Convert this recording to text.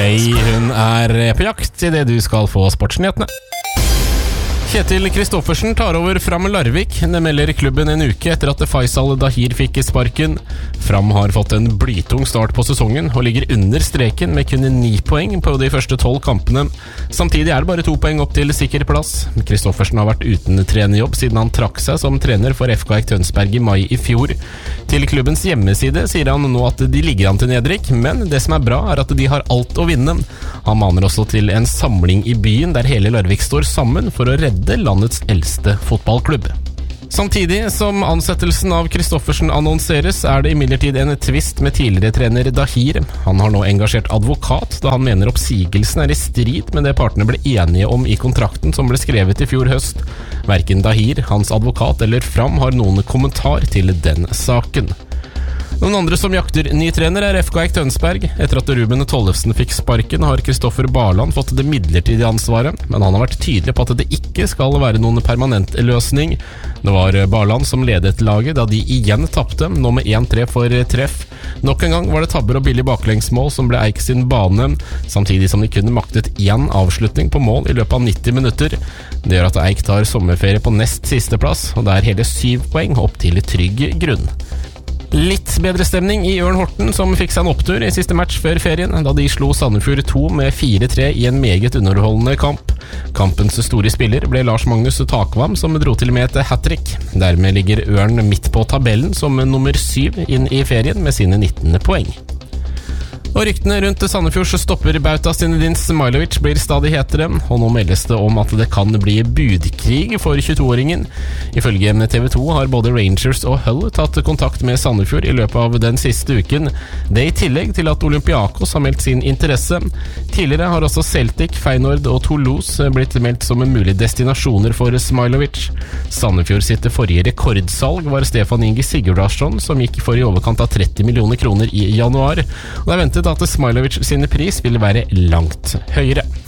Hun på jakt I det du skal få sportsnyhetene. Kjetil Kristoffersen tar over Fram Larvik. Det melder klubben en uke etter at Faisal Dahir fikk sparken. Fram har fått en blytung start på sesongen og ligger under streken med kun 9 poeng på de første 12 kampene. Samtidig det bare 2 poeng opp til sikker plass. Kristoffersen har vært uten trenerjobb siden han trakk seg som trener for FK Eik Tønsberg I mai I fjor. Til klubbens hjemmeside sier han nå at de ligger an til nedrykk, men det som bra at de har alt å vinne. Han maner også til en samling I byen der hele Larvik står sammen for å redde landets eldste fotballklubb. Samtidig som ansettelsen av Kristoffersen annonseres, det imidlertid en tvist med tidligere trener Dahir. Han har nå engasjert advokat, da han mener oppsigelsen I strid med det partene ble enige om I kontrakten som ble skrevet I fjor høst. Hverken Dahir, hans advokat eller Fram har noen kommentar til den saken. Noen andre som jakter ny trener FK Eik Tønsberg. Etter at Ruben Tollefsen fikk sparken, har Kristoffer Barland fått det midlertidige ansvaret, men han har vært tydelig på at det ikke skal være noen permanent løsning. Det var Barland som ledet laget da de igjen tappte, nå med 1-3 for treff. Nok en gang var det tabber og billig baklengsmål som ble Eik sin bane, samtidig som de kunne maktet 1 avslutning på mål I løpet av 90 minutter. Det gjør at Eik tar sommerferie på nest siste plass, og det hele 7 poeng opp til trygg grunn. Litt bedre stemning I Ørn Horten, som fikk seg en opptur I siste match før ferien, da de slo Sandefjord 2 med 4-3 I en meget underholdende kamp. Kampens store spiller ble Lars Magnus Takvam, som dro til med et hat-trick. Dermed ligger Ørn midt på tabellen som nummer 7 inn I ferien med sine 19 poeng. Og ryktene rundt Sandefjords stopper Bauta Zinedine Smailovic blir stadig hetere, og nå meldes det om at det kan bli budkrig for 22-åringen. Ifølge TV 2 har både Rangers og Hull tatt kontakt med Sandefjord I løpet av den siste uken. Det I tillegg til at Olympiakos har meldt sin interesse. Tidligere har også Celtic, Feyenoord og Toulouse blitt meldt som mulige destinasjoner for Smailovic. Sandefjord sitt forrige rekordsalg var Stefan Inge Sigurdarsson, som gikk for I overkant av 30 millioner kroner I januar. Og det ventet at Smailovic sine pris ville være langt høyere.